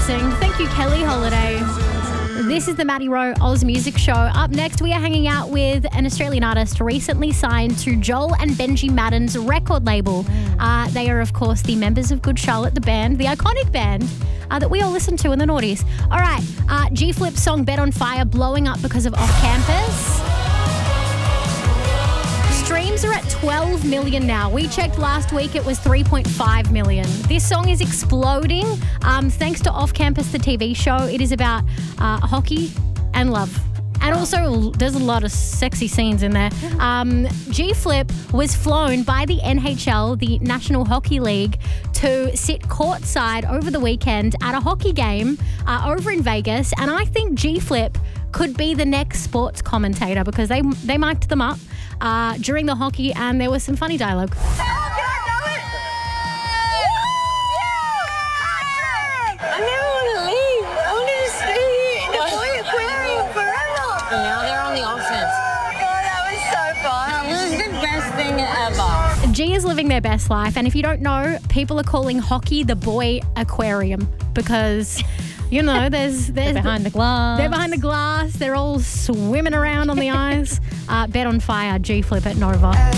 amazing. Thank you, Kelly Holiday. This is the Maddie Rowe Oz Music Show. Up next, we are hanging out with an Australian artist recently signed to Joel and Benji Madden's record label. They are, of course, the members of Good Charlotte, the band, the iconic band that we all listen to in the noughties. All right, G-Flip's song Bet on Fire blowing up because of Off Campus. Streams are at 12 million now. We checked last week, it was 3.5 million. This song is exploding thanks to Off Campus, the TV show. It is about hockey and love. And also, there's a lot of sexy scenes in there. G-Flip was flown by the NHL, the National Hockey League, to sit courtside over the weekend at a hockey game over in Vegas. And I think G-Flip could be the next sports commentator because they mic'd them up during the hockey and there was some funny dialogue. G is living their best life, and if you don't know, people are calling hockey the boy aquarium because, you know, they're behind the glass. They're behind the glass. They're all swimming around on the ice. Bet on Fire, G-Flip at Nova.